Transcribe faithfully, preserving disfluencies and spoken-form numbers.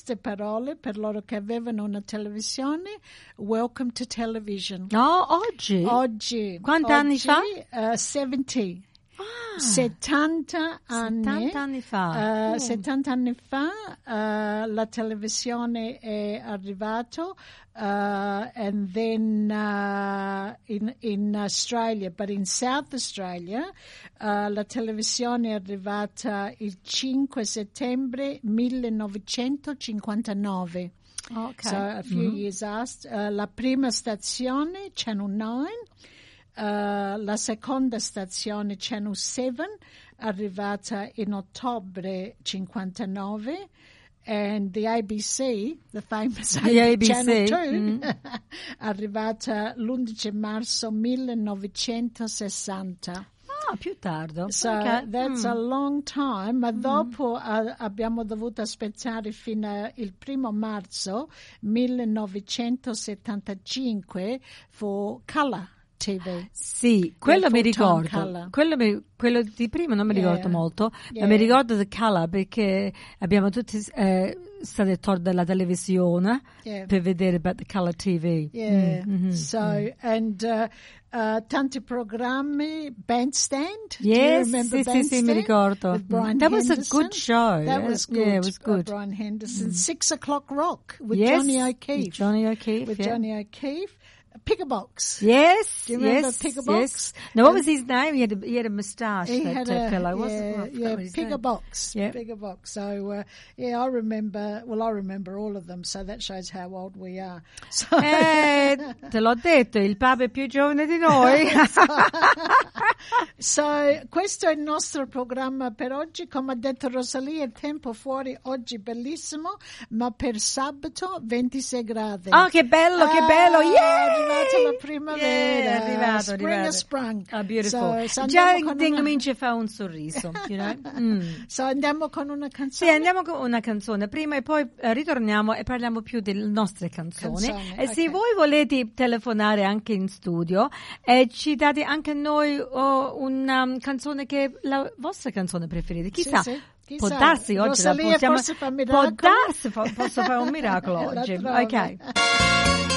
queste parole per loro che avevano una televisione. Welcome to television. No, oggi? Oggi. Quanti oggi, anni fa? Uh, settanta. Ah, settanta anni. settanta anni fa. Uh, Oh. settanta anni fa uh, la televisione è arrivata. Uh, and then uh, in, in Australia, but in South Australia, uh, la televisione è arrivata il cinque settembre millenovecentocinquantanove. Okay. So a few Mm-hmm. years after. Uh, la prima stazione, Channel nine, uh, la seconda stazione, Channel seven, arrivata in ottobre cinquantanove. And the A B C, the famous The A B C, Channel two, mm. arrivata l'undici marzo millenovecentosessanta. Ah, più tardi. So Okay. that's Mm. a long time, ma dopo uh, abbiamo dovuto aspettare fino al primo marzo millenovecentosettantacinque for Color T V. Sì, quello mi full-time ricordo. color. Quello, mi- quello di prima non mi Yeah. ricordo molto, Yeah. ma mi ricordo The Color perché abbiamo tutti eh, stati attorno alla televisione Yeah. per vedere The Color T V. Yeah. Mm, mhm, So, mm. and uh, uh, tanti programmi, Bandstand. Do you Yes, remember sì, sì, Bandstand? sì, mi ricordo. With Brian That was a Henderson? good show. That Yeah, was good. yeah, it was good. Uh, Brian Henderson. Six O'Clock Rock with Yes, Johnny O'Keefe. Johnny O'Keefe, With yeah. Johnny O'Keefe. Pick a Box. Yes, Do you remember yes, Pigger yes. Box? Now, what Um, was his name? He had a, he had a moustache, He that had uh, a fellow, wasn't yeah, he? I forgot yeah, what his Pigger name. Box, Yeah. Pigger Box. So uh, yeah, I remember. Well, I remember all of them. So that shows how old we are. So, Eh, te l'ho detto, il Papa è più giovane di noi. so questo è il nostro programma per oggi. Come ha detto Rosalia, il tempo fuori oggi bellissimo, ma per sabato ventisei gradi. Oh, che bello, che bello! Ah, Yeah! è arrivata la primavera. Yeah, è arrivato, Spring arrivato. has sprung. Ah, beautiful. So, so Già andiamo con ti una- cominci a fare un sorriso, you know? Mm. So andiamo con una Sì, canzone. andiamo con una canzone prima e poi eh, ritorniamo e parliamo più delle nostre canzoni. Canzoni, E se ok. voi volete telefonare anche in studio e ci date anche a noi oh, una um, canzone che è la vostra canzone preferita, chissà. Sì, sì. Può Chissà. darsi oggi la Rosalia possiamo, forse fa può miracoli. darsi, fo- posso fare un miracolo La oggi. trova. Ok.